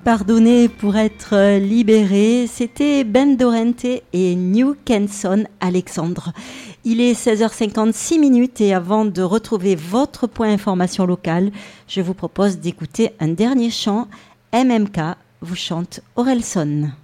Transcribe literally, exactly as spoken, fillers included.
Pardonner pour être libéré, c'était Ben Dorente et New Kenson Alexandre. Il est seize heures cinquante-six minutes et avant de retrouver votre point information locale, je vous propose d'écouter un dernier chant. M M K vous chante Orelson.